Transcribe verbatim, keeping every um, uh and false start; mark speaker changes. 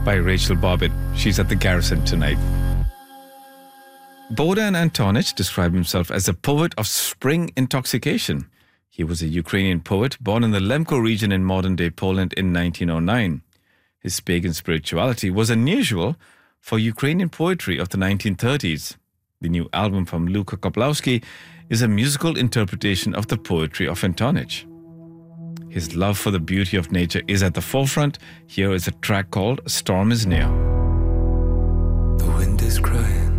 Speaker 1: by Rachel Bobbitt. She's at the Garrison tonight. Bohdan Antonich described himself as a poet of spring intoxication. He was a Ukrainian poet born in the Lemko region in modern-day Poland in nineteen oh nine. His pagan spirituality was unusual for Ukrainian poetry of the nineteen thirties. The new album from Luka Koplowski is a musical interpretation of the poetry of Antonich. His love for the beauty of nature is at the forefront. Here is a track called Storm is Near.
Speaker 2: The wind is crying